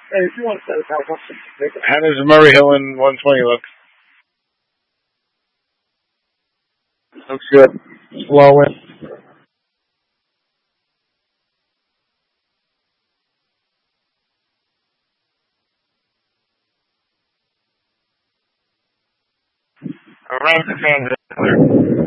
Hey, if you want to set a time, How does Murray Hill in 120 look? looks good. Slowing. Around the fans.